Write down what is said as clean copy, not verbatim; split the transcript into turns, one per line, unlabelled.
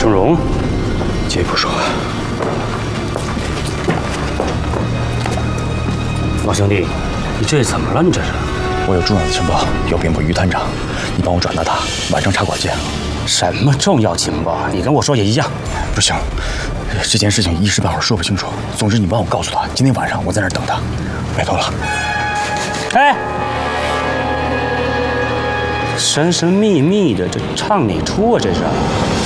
成荣，借一步说话。老兄弟，你这是怎么了？你这是？
我有重要的情报要禀报于探长，你帮我转达他，晚上茶馆见。
什么重要情报？你跟我说也一样。
不行，这件事情一时半会儿说不清楚。总之，你帮我告诉他，今天晚上我在那儿等他，拜托了。
哎，神神秘秘的，这唱哪出啊？这是？